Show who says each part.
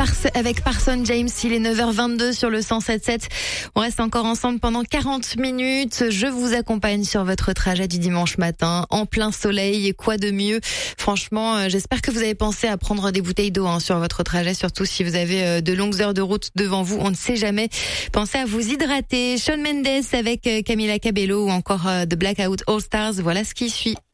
Speaker 1: avec Parson James. Il est 9h22 sur le 107.7. On reste encore ensemble pendant 40 minutes. Je vous accompagne sur votre trajet du dimanche matin, en plein soleil. Et quoi de mieux? Franchement, j'espère que vous avez pensé à prendre des bouteilles d'eau sur votre trajet, surtout si vous avez de longues heures de route devant vous. On ne sait jamais. Pensez à vous hydrater. Shawn Mendes avec Camila Cabello ou encore The Blackout All Stars. Voilà ce qui suit.